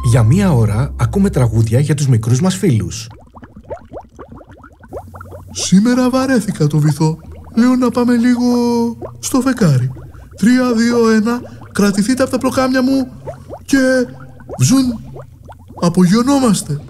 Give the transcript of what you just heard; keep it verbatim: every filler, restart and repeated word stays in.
Για μία ώρα ακούμε τραγούδια για τους μικρούς μας φίλους. Σήμερα βαρέθηκα το βυθό. Λέω να πάμε λίγο στο φεκάρι. Τρία, δύο, ένα. Κρατηθείτε από τα πλοκάμια μου και βζουν. Απογειωνόμαστε.